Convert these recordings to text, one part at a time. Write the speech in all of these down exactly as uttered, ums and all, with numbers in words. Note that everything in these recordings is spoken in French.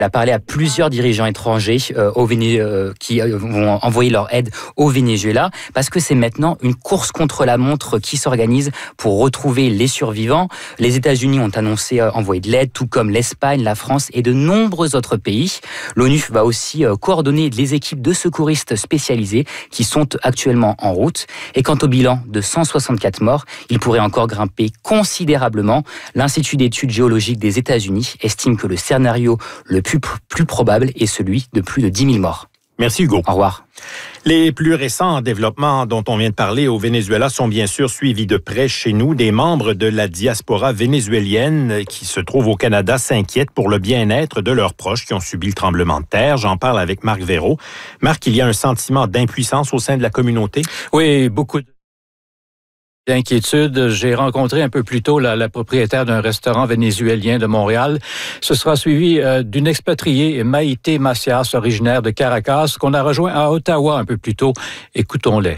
a parlé à plusieurs dirigeants étrangers euh, au Véné- euh, qui euh, vont envoyer leur aide au Venezuela, parce que c'est maintenant une course contre la montre qui s'organise pour retrouver les survivants. Les États-Unis ont annoncé euh, envoyer de l'aide, tout comme l'Espagne, la France et de nombreux autres pays. L'ONU va aussi euh, coordonner les équipes de secouristes spécialisées qui sont actuellement en route. Et quant au bilan de cent soixante-quatre morts, il pourrait encore grimper considérablement. L'Institut d'études géologiques des États-Unis estime que le scénario le plus, plus probable est celui de plus de dix mille morts. Merci Hugo. Au revoir. Les plus récents développements dont on vient de parler au Venezuela sont bien sûr suivis de près chez nous. Des membres de la diaspora vénézuélienne qui se trouvent au Canada s'inquiètent pour le bien-être de leurs proches qui ont subi le tremblement de terre. J'en parle avec Marc Véraud. Marc, il y a un sentiment d'impuissance au sein de la communauté? Oui, beaucoup d'inquiétude. J'ai rencontré un peu plus tôt la, la propriétaire d'un restaurant vénézuélien de Montréal. Ce sera suivi euh, d'une expatriée, Maïté Macias, originaire de Caracas, qu'on a rejoint à Ottawa un peu plus tôt. Écoutons-les.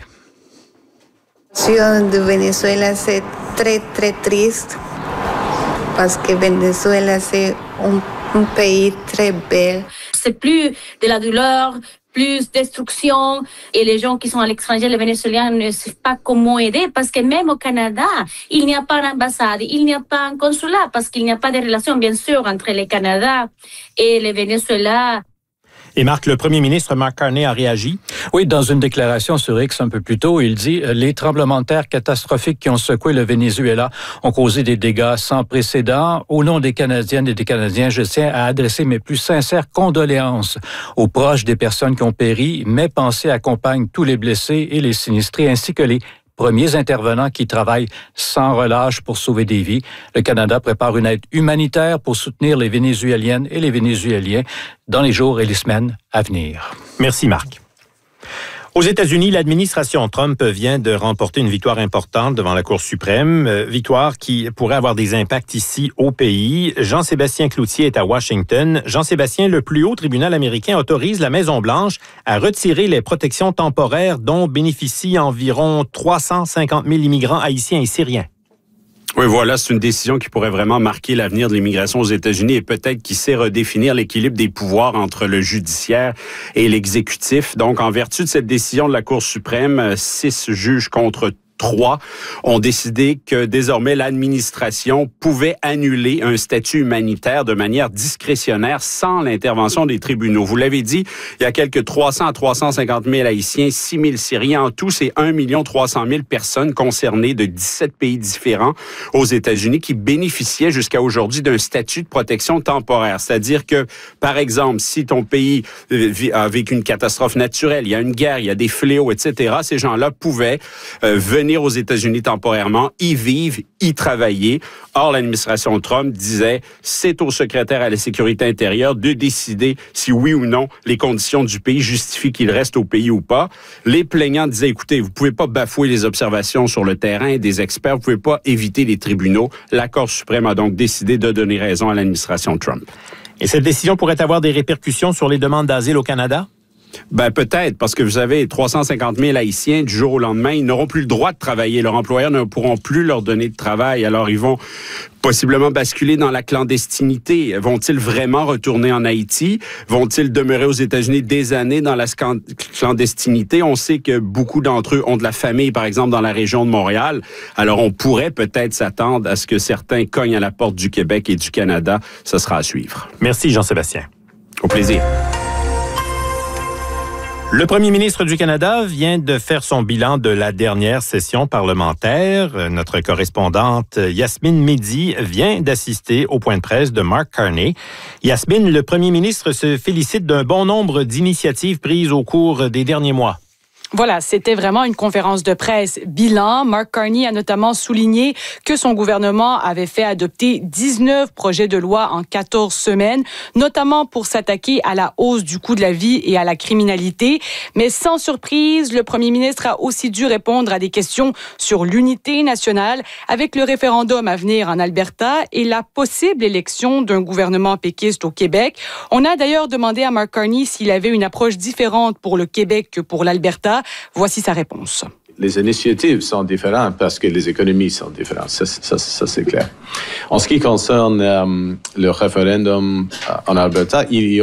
La situation de Venezuela c'est très très triste parce que Venezuela c'est un, un pays très bel. C'est plus de la douleur, plus destruction, et les gens qui sont à l'étranger, les Vénézuéliens, ne savent pas comment aider, parce que même au Canada, il n'y a pas d'ambassade, il n'y a pas un consulat, parce qu'il n'y a pas de relation, bien sûr, entre le Canada et le Venezuela. Et Marc, le premier ministre Mark Carney a réagi? Oui, dans une déclaration sur X un peu plus tôt, il dit « Les tremblements de terre catastrophiques qui ont secoué le Venezuela ont causé des dégâts sans précédent. Au nom des Canadiennes et des Canadiens, je tiens à adresser mes plus sincères condoléances aux proches des personnes qui ont péri. Mes pensées accompagnent tous les blessés et les sinistrés, ainsi que les premiers intervenants qui travaillent sans relâche pour sauver des vies. Le Canada prépare une aide humanitaire pour soutenir les Vénézuéliennes et les Vénézuéliens dans les jours et les semaines à venir. » Merci Marc. Aux États-Unis, l'administration Trump vient de remporter une victoire importante devant la Cour suprême, euh, victoire qui pourrait avoir des impacts ici au pays. Jean-Sébastien Cloutier est à Washington. Jean-Sébastien, le plus haut tribunal américain autorise la Maison-Blanche à retirer les protections temporaires dont bénéficient environ trois cent cinquante mille immigrants haïtiens et syriens. Oui, voilà, c'est une décision qui pourrait vraiment marquer l'avenir de l'immigration aux États-Unis et peut-être qui sait redéfinir l'équilibre des pouvoirs entre le judiciaire et l'exécutif. Donc, en vertu de cette décision de la Cour suprême, six juges contre trois ont décidé que désormais l'administration pouvait annuler un statut humanitaire de manière discrétionnaire sans l'intervention des tribunaux. Vous l'avez dit, il y a quelques trois cents à trois cent cinquante mille Haïtiens, six mille Syriens. En tout, c'est un million trois cent mille personnes concernées de dix-sept pays différents aux États-Unis qui bénéficiaient jusqu'à aujourd'hui d'un statut de protection temporaire. C'est-à-dire que, par exemple, si ton pays a vécu une catastrophe naturelle, il y a une guerre, il y a des fléaux, et cetera, ces gens-là pouvaient euh, venir aux États-Unis temporairement, y vivre, y travailler. Or, l'administration Trump disait, c'est au secrétaire à la sécurité intérieure de décider si oui ou non les conditions du pays justifient qu'il reste au pays ou pas. Les plaignants disaient, écoutez, vous pouvez pas bafouer les observations sur le terrain des experts, vous pouvez pas éviter les tribunaux. La Cour suprême a donc décidé de donner raison à l'administration Trump. Et cette décision pourrait avoir des répercussions sur les demandes d'asile au Canada? Ben peut-être, parce que vous savez, trois cent cinquante mille Haïtiens, du jour au lendemain, ils n'auront plus le droit de travailler. Leurs employeurs ne pourront plus leur donner de travail. Alors, ils vont possiblement basculer dans la clandestinité. Vont-ils vraiment retourner en Haïti? Vont-ils demeurer aux États-Unis des années dans la clandestinité? On sait que beaucoup d'entre eux ont de la famille, par exemple, dans la région de Montréal. Alors, on pourrait peut-être s'attendre à ce que certains cognent à la porte du Québec et du Canada. Ce sera à suivre. Merci, Jean-Sébastien. Au plaisir. Le premier ministre du Canada vient de faire son bilan de la dernière session parlementaire. Notre correspondante Yasmine Mehdi vient d'assister au point de presse de Mark Carney. Yasmine, le premier ministre se félicite d'un bon nombre d'initiatives prises au cours des derniers mois. Voilà, c'était vraiment une conférence de presse bilan. Mark Carney a notamment souligné que son gouvernement avait fait adopter dix-neuf projets de loi en quatorze semaines, notamment pour s'attaquer à la hausse du coût de la vie et à la criminalité. Mais sans surprise, le premier ministre a aussi dû répondre à des questions sur l'unité nationale avec le référendum à venir en Alberta et la possible élection d'un gouvernement péquiste au Québec. On a d'ailleurs demandé à Mark Carney s'il avait une approche différente pour le Québec que pour l'Alberta. Voici sa réponse. les initiatives sont différentes parce que les économies sont différentes. Ça, ça, ça c'est clair. En ce qui concerne euh, le référendum en Alberta, il y